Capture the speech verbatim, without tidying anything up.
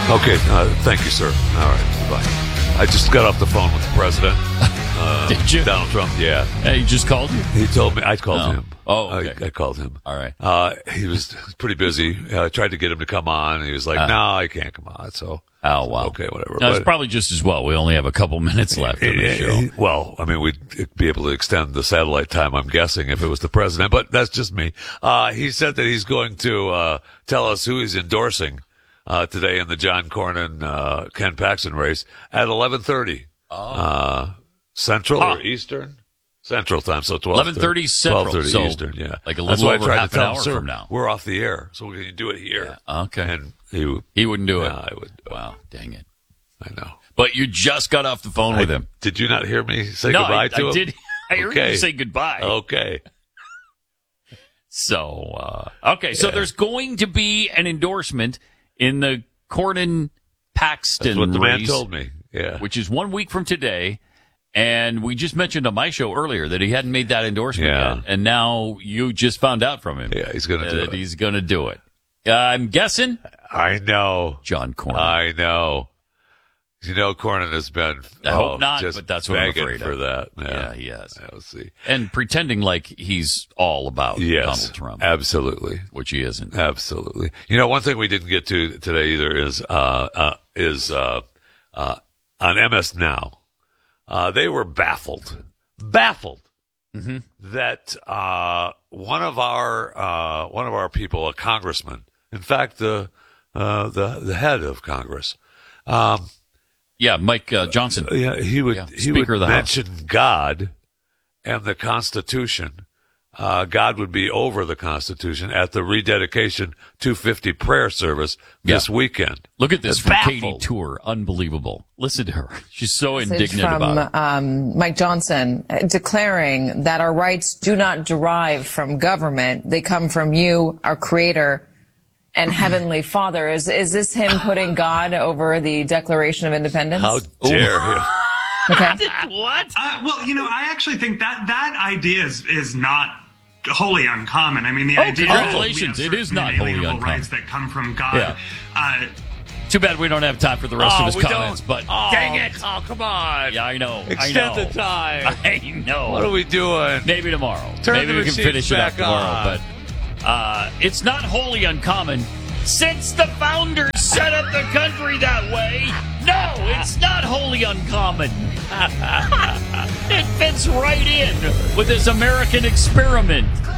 Okay, uh, thank you, sir. All right, bye. I just got off the phone with the president. Uh, Did you? Donald Trump, yeah. Hey, he just called you? He told me. I called No. him. Oh, okay. I, I called him. All right. Uh, he was pretty busy. Uh, I tried to get him to come on. He was like, Uh. no, I can't come on. So, Oh, wow. okay, whatever. No, it's But- probably just as well. We only have a couple minutes left in the Eh, show. eh, Well, I mean, we'd be able to extend the satellite time, I'm guessing, if it was the president, but that's just me. Uh, he said that he's going to, uh, tell us who he's endorsing, uh, today in the John Cornyn, uh, Ken Paxton race at eleven thirty. Oh. Uh, Central Huh. or Eastern? Central time, so twelve. eleven thirty Central, twelve thirty so Eastern, yeah. like a That's little why I over tried half to an tell him, hour "Sir, from now." We're off the air, so we can do it here. Yeah, okay. And he, He wouldn't do it. yeah, I would. Wow, dang it. I know. But you just got off the phone with I- him. Did you not hear me say no, goodbye I, to I him? did. I heard Okay. you say goodbye. Okay. So, uh, okay, so Yeah. there's going to be an endorsement in the Cornyn Paxton That's what the man race, told me. Yeah. which is one week from today. And we just mentioned on my show earlier that he hadn't made that endorsement Yeah. yet. And now you just found out from him Yeah, he's going to uh, do that it. he's going to do it. Uh, I'm guessing I know. John Cornyn. I know. You know, Cornyn has been. I oh, hope not, just but that's what I'm begging afraid for of. that. Yeah, Yeah, he has. Yeah, let's see. And pretending like he's all about Yes, Donald Trump, absolutely, which he isn't. absolutely. You know, one thing we didn't get to today either is uh, uh, is uh, uh, on M S Now. Uh, they were baffled, baffled Mm-hmm. that uh, one of our uh, one of our people, a congressman, in fact, the uh, the the head of Congress. Um, Yeah, Mike uh, Johnson. Yeah, he would Yeah, he would Speaker of the House. mention God and the Constitution. Uh, God would be over the Constitution at the rededication two fifty prayer service this Yeah. weekend. Look at this It's from Katie baffled. Tour. Unbelievable. Listen to her. She's so Message indignant from about it. um, Mike Johnson uh, declaring that our rights do not derive from government. They come from you, our creator and heavenly father. Is, is this him putting God over the Declaration of Independence? How dare him? Okay. What? Uh, well, you know, I actually think that that idea is, is not wholly uncommon. I mean, the Oh, idea congratulations. that we have It is not certain wholly inalienable uncommon. rights that come from God. Yeah. Uh, Too bad we don't have time for the rest Oh, of his we comments, don't. but Oh, dang it. Oh, come on. Yeah, I know. Extend I know. the time. I know. What are we doing? Maybe tomorrow. Turn Maybe the we can machines finish it up back tomorrow. on. But uh, it's not wholly uncommon since the founders set up the country that way. No, it's not wholly uncommon. It fits right in with this American experiment.